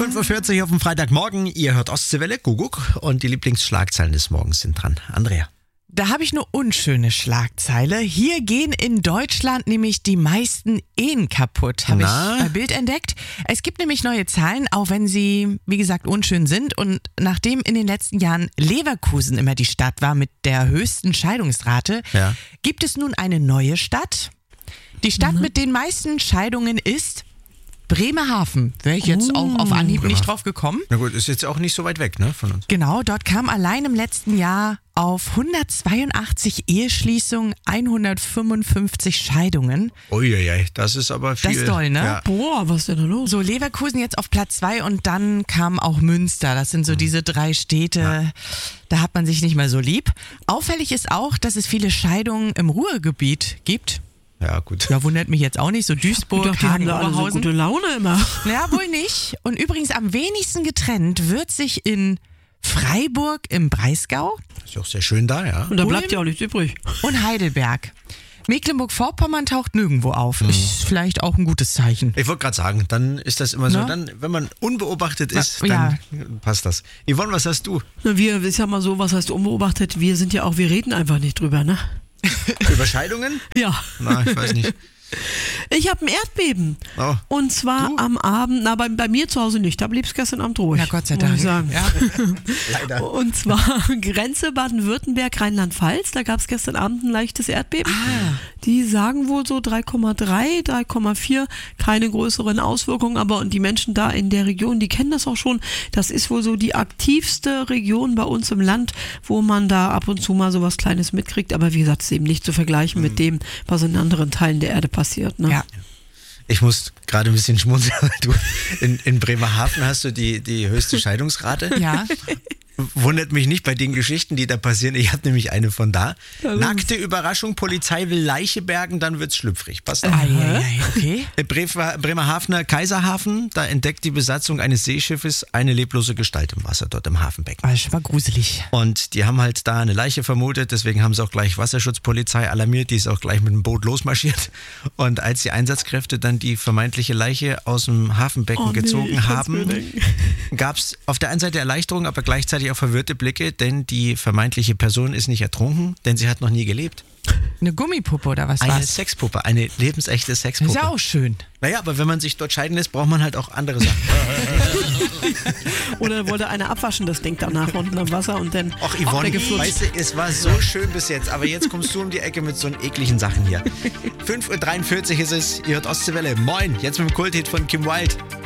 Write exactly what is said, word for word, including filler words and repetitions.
fünf Uhr vierzig auf dem Freitagmorgen. Ihr hört Ostseewelle, Kuckuck. Und die Lieblingsschlagzeilen des Morgens sind dran. Andrea. Da habe ich eine unschöne Schlagzeile. Hier gehen in Deutschland nämlich die meisten Ehen kaputt, habe ich bei Bild entdeckt. Es gibt nämlich neue Zahlen, auch wenn sie, wie gesagt, unschön sind. Und nachdem in den letzten Jahren Leverkusen immer die Stadt war mit der höchsten Scheidungsrate, Ja. gibt es nun eine neue Stadt. Die Stadt Mhm. mit den meisten Scheidungen ist Bremerhaven. Wäre ich jetzt auch auf Anhieb nicht drauf gekommen. Na gut, ist jetzt auch nicht so weit weg, ne, von uns. Genau, dort kam allein im letzten Jahr auf hundertzweiundachtzig Eheschließungen, hundertfünfundfünfzig Scheidungen. Uiuiui, das ist aber viel. Das ist doll, ne? Ja. Boah, was ist denn da los? So, Leverkusen jetzt auf Platz zwei und dann kam auch Münster. Das sind so diese drei Städte, da hat man sich nicht mehr so lieb. Auffällig ist auch, dass es viele Scheidungen im Ruhrgebiet gibt. Ja, gut. Ja, wundert mich jetzt auch nicht. So Duisburg, Doch, die haben Hagen, da alle so Oberhausen. gute Laune immer. Ja, wohl nicht. Und übrigens am wenigsten getrennt wird sich in Freiburg im Breisgau Ist ja auch sehr schön da, ja. Und da Ulm? bleibt ja auch nichts übrig. und Heidelberg. Mecklenburg-Vorpommern taucht nirgendwo auf. Ist vielleicht auch ein gutes Zeichen. Ich wollte gerade sagen, dann ist das immer so, Na? dann, wenn man unbeobachtet ist, Ja. dann passt das. Yvonne, was hast du? Na, wir, ich sag mal so, was heißt unbeobachtet? Wir sind ja auch, wir reden einfach nicht drüber, ne? Überscheidungen? Ja. Na, ich weiß nicht. Ich habe ein Erdbeben. Oh. Und zwar Du? am Abend, na bei, bei mir zu Hause nicht, da blieb es gestern Abend ruhig. Na Gott sei muss Dank. ich sagen. Ja. Leider. Und zwar Grenze Baden-Württemberg, Rheinland-Pfalz, da gab es gestern Abend ein leichtes Erdbeben. Ah. Die sagen wohl so drei Komma drei, drei Komma vier, keine größeren Auswirkungen, aber und die Menschen da in der Region, die kennen das auch schon. Das ist wohl so die aktivste Region bei uns im Land, wo man da ab und zu mal sowas Kleines mitkriegt, aber wie gesagt, es ist eben nicht zu vergleichen mit dem, was in anderen Teilen der Erde passiert. Ne? Ja. Ich muss gerade ein bisschen schmunzeln. Du, in, in Bremerhaven hast du die, die höchste Scheidungsrate. Ja. Wundert mich nicht bei den Geschichten, die da passieren. Ich habe nämlich eine von da. Ja, Nackte Überraschung, Polizei will Leiche bergen, dann wird's schlüpfrig. Passt auf. Ei, ei, ei, okay. Bremer- Bremerhavener Kaiserhafen, da entdeckt die Besatzung eines Seeschiffes eine leblose Gestalt im Wasser, dort im Hafenbecken. Das war gruselig. Und die haben halt da eine Leiche vermutet, deswegen haben sie auch gleich Wasserschutzpolizei alarmiert, die ist auch gleich mit dem Boot losmarschiert. Und als die Einsatzkräfte dann die vermeintliche Leiche aus dem Hafenbecken Oh nee, gezogen ich kann's mir haben, denken. gab es auf der einen Seite Erleichterung, aber gleichzeitig auch verwirrte Blicke, denn die vermeintliche Person ist nicht ertrunken, denn sie hat noch nie gelebt. Eine Gummipuppe oder was Eine war's? Sexpuppe, eine lebensechte Das Sexpuppe. ist ja auch schön. Naja, aber wenn man sich dort scheiden lässt, braucht man halt auch andere Sachen. Oder wollte einer abwaschen, das Ding danach unten am Wasser und dann Och, Yvonne, weggeflutscht. weißt du, es war so schön bis jetzt, aber jetzt kommst du um die Ecke mit so ekligen Sachen hier. fünf Uhr dreiundvierzig ist es, ihr hört Ostseewelle. Moin, jetzt mit dem Kulthit von Kim Wilde.